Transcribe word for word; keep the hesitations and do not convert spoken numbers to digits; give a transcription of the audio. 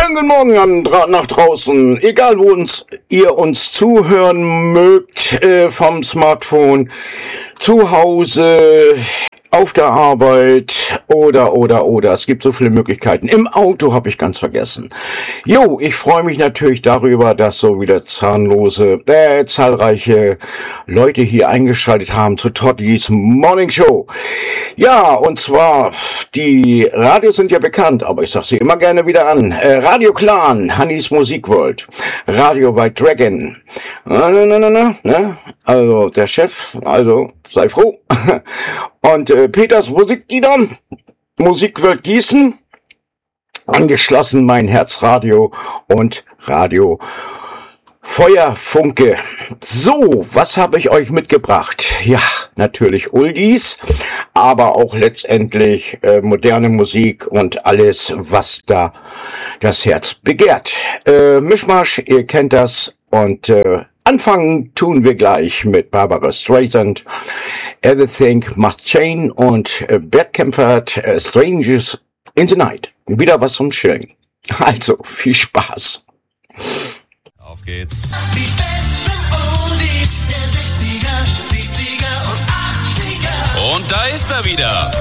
Schönen guten Morgen an, dra- nach draußen, egal wo uns, ihr uns zuhören mögt, äh, vom Smartphone, zu Hause, auf der Arbeit oder, oder, oder. Es gibt so viele Möglichkeiten. Im Auto habe ich ganz vergessen. Jo, ich freue mich natürlich darüber, dass so wieder zahnlose, äh, zahlreiche Leute hier eingeschaltet haben zu Tottis Morning Show. Ja, und zwar, die Radios sind ja bekannt, aber ich sage sie immer gerne wieder an. Äh, Radio Clan, Hannis Musikworld, Radio by Dragon. Na, na, na, na, na, ne? Also der Chef, also sei froh. Und äh, Peters Musiklieder, Musikwelt Gießen, angeschlossen mein Herzradio und Radio Feuerfunke. So, was habe ich euch mitgebracht? Ja, natürlich Oldies, aber auch letztendlich äh, moderne Musik und alles, was da das Herz begehrt. Äh, Mischmasch, ihr kennt das und äh, anfangen tun wir gleich mit Barbara Streisand, Everything Must Change und äh, Bert Kaempfert, äh, Strangers in the Night. Wieder was zum Chillen. Also, viel Spaß. Auf geht's. Die besten Oldies der sechziger, siebziger und achtziger. Und da ist er wieder.